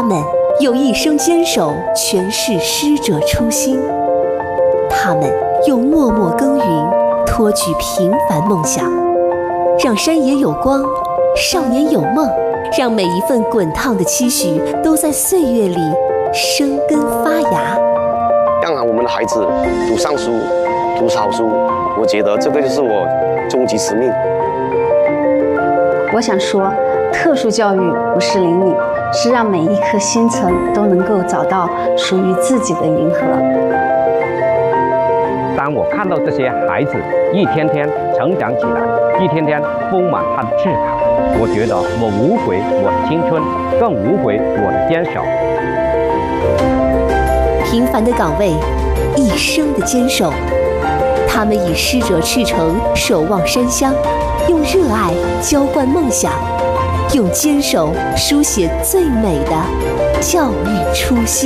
们用一生坚守诠释师者初心，他们用默默耕耘托举平凡梦想，让山野有光，少年有梦，让每一份滚烫的期许都在岁月里生根发芽。 让我们的孩子读上书，读好书，我觉得这个就是我终极使命。 我想说，特殊教育不是灵敏，是让每一颗心层都能够找到属于自己的银河。 当我看到这些孩子一天天成长起来，一天天丰满他的志考，我觉得我无悔我的青春，更无悔我的坚守。 平凡的岗位，一生的坚守，他们以师者赤诚守望山乡，用热爱浇灌梦想，用坚守书写最美的教育初心。